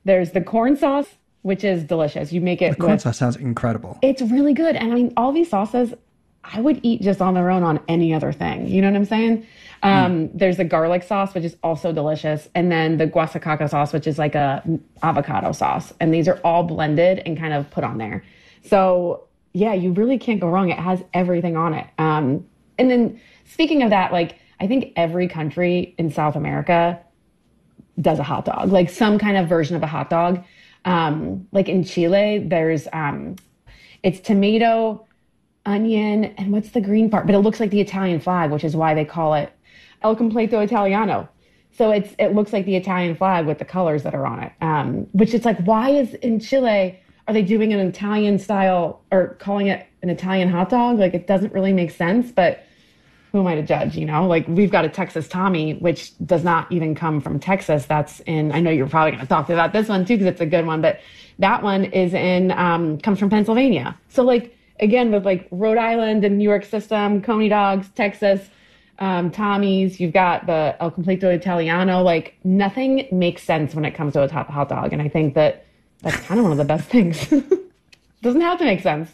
There's the corn sauce, which is delicious. You make The it corn with, sauce sounds incredible. it's really good. And I mean, all these sauces, I would eat just on their own on any other thing. You know what I'm saying? There's the garlic sauce, which is also delicious. And then the guasacaca sauce, which is like a avocado sauce. And these are all blended and kind of put on there. So yeah, you really can't go wrong. It has everything on it. And then speaking of that, like I think every country in South America does a hot dog, like some kind of version of a hot dog. Like in Chile, there's it's tomato, onion, and what's the green part? But it looks like the Italian flag, which is why they call it El Completo Italiano. So it looks like the Italian flag with the colors that are on it. Which it's like, why is in Chile are they doing an Italian style or calling it an Italian hot dog? Like it doesn't really make sense, but who am I to judge, you know? Like we've got a Texas Tommy, which does not even come from Texas. That's in, I know you're probably going to talk about this one too, because it's a good one, but that one is in, comes from Pennsylvania. So like, again, with like Rhode Island and New York system, Coney dogs, Texas, Tommy's, you've got the El Completo Italiano, like nothing makes sense when it comes to a top hot dog. And I think that that's kind of one of the best things. Doesn't have to make sense.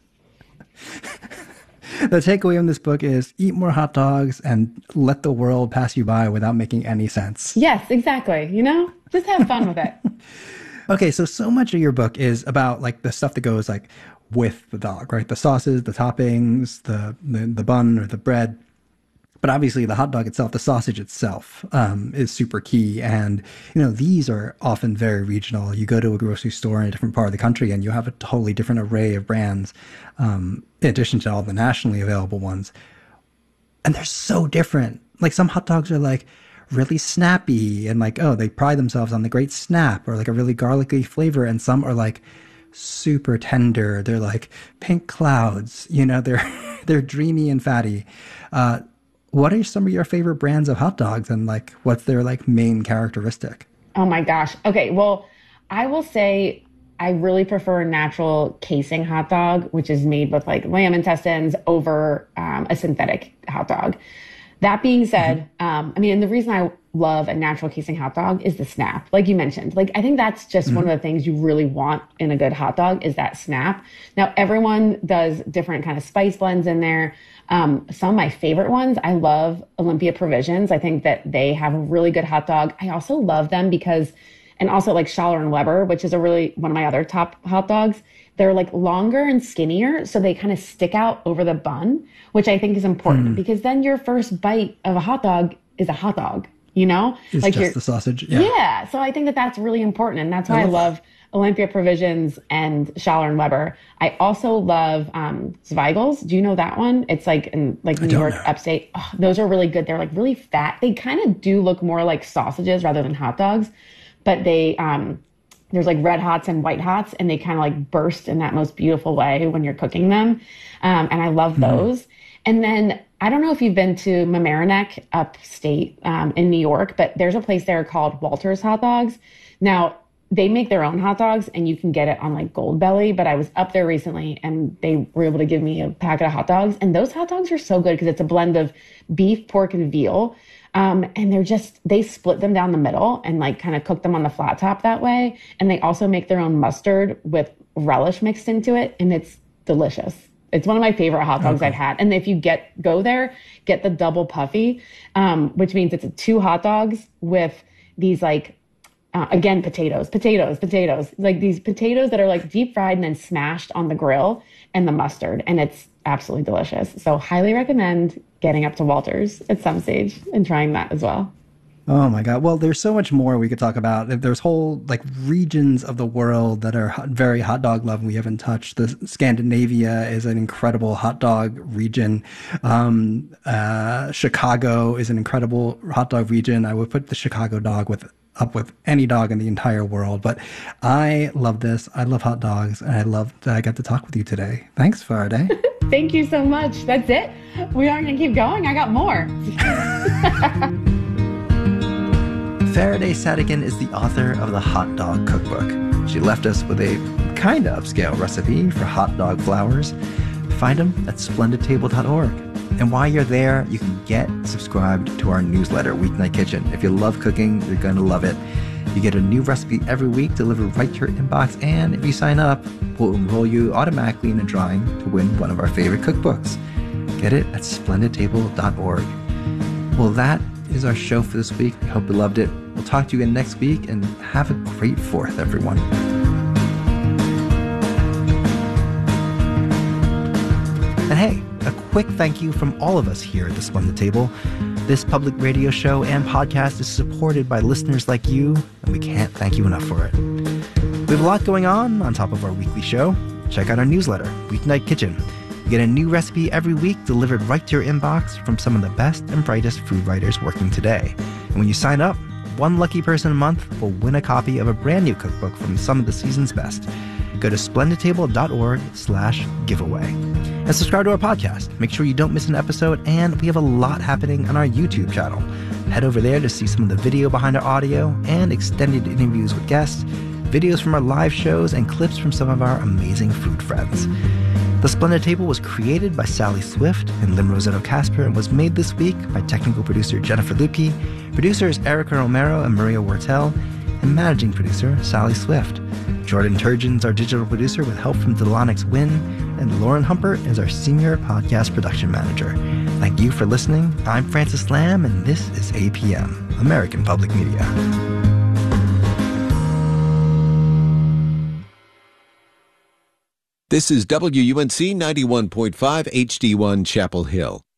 The takeaway from this book is eat more hot dogs and let the world pass you by without making any sense. Yes, exactly. You know, just have fun with it. Okay, so much of your book is about like the stuff that goes like with the dog, right? The sauces, the toppings, the bun or the bread. But obviously the hot dog itself, the sausage itself, is super key. And, you know, these are often very regional. You go to a grocery store in a different part of the country and you have a totally different array of brands, in addition to all the nationally available ones. And they're so different. Like some hot dogs are like really snappy and like, oh, they pride themselves on the great snap or like a really garlicky flavor. And some are like super tender. They're like pink clouds, you know, they're dreamy and fatty. What are some of your favorite brands of hot dogs and like what's their like main characteristic? Oh my gosh. Okay. Well, I will say I really prefer natural casing hot dog, which is made with like lamb intestines over a synthetic hot dog. That being said, I mean, and the reason I love a natural casing hot dog is the snap, like you mentioned. Like, I think that's just one of the things you really want in a good hot dog is that snap. Now, everyone does different kind of spice blends in there. Some of my favorite ones, I love Olympia Provisions. I think that they have a really good hot dog. I also love them because, and also like Schaller and Weber, which is one of my other top hot dogs. They're like longer and skinnier, so they kind of stick out over the bun, which I think is important because then your first bite of a hot dog is a hot dog, you know? It's like just the sausage. Yeah. So I think that that's really important. And that's why I love Olympia Provisions and Schaller and Weber. I also love Zweigel's. Do you know that one? It's like in like New York upstate. Oh, those are really good. They're like really fat. They kind of do look more like sausages rather than hot dogs, but they there's like red hots and white hots, and they kind of like burst in that most beautiful way when you're cooking them. And I love those. And then I don't know if you've been to Mamaroneck upstate in New York, but there's a place there called Walter's Hot Dogs. Now, they make their own hot dogs and you can get it on like Goldbelly, but I was up there recently and they were able to give me a packet of hot dogs. And those hot dogs are so good because it's a blend of beef, pork, and veal. And they split them down the middle and like kind of cook them on the flat top that way. And they also make their own mustard with relish mixed into it. And it's delicious. It's one of my favorite hot dogs I've had. And if you go there, get the double puffy, which means it's 2 hot dogs with these like, again, potatoes, like these potatoes that are like deep fried and then smashed on the grill and the mustard. And it's absolutely delicious. So highly recommend getting up to Walter's at some stage and trying that as well. Oh my God. Well, there's so much more we could talk about. There's whole like regions of the world that are very hot dog loving we haven't touched. The Scandinavia is an incredible hot dog region. Chicago is an incredible hot dog region. I would put the Chicago dog up with any dog in the entire world. But I love this. I love hot dogs. And I love that I got to talk with you today. Thanks, Faraday. Thank you so much. That's it. We aren't going to keep going. I got more. Faraday Sadigan is the author of the Hot Dog Cookbook. She left us with a kind of upscale recipe for hot dog flowers. Find them at splendidtable.org. And while you're there, you can get subscribed to our newsletter, Weeknight Kitchen. If you love cooking, you're going to love it. You get a new recipe every week delivered right to your inbox, and if you sign up, we'll enroll you automatically in a drawing to win one of our favorite cookbooks. Get it at splendidtable.org. Well, that is our show for this week. We hope you loved it. We'll talk to you again next week, and have a great 4th, everyone. And hey, a quick thank you from all of us here at The Splendid Table. This public radio show and podcast is supported by listeners like you, and we can't thank you enough for it. We have a lot going on top of our weekly show. Check out our newsletter, Weeknight Kitchen. You get a new recipe every week delivered right to your inbox from some of the best and brightest food writers working today. And when you sign up, one lucky person a month will win a copy of a brand new cookbook from some of the season's best. Go to splendidtable.org/giveaway. And subscribe to our podcast. Make sure you don't miss an episode, and we have a lot happening on our YouTube channel. Head over there to see some of the video behind our audio and extended interviews with guests, videos from our live shows, and clips from some of our amazing food friends. The Splendid Table was created by Sally Swift and Lim Rossetto Casper and was made this week by technical producer Jennifer Lupke, producers Erica Romero and Maria Wortel, and managing producer Sally Swift. Jordan Turgeon's our digital producer with help from Delonix Wynn, and Lauren Humpert is our senior podcast production manager. Thank you for listening. I'm Francis Lamb, and this is APM, American Public Media. This is WUNC 91.5 HD1 Chapel Hill.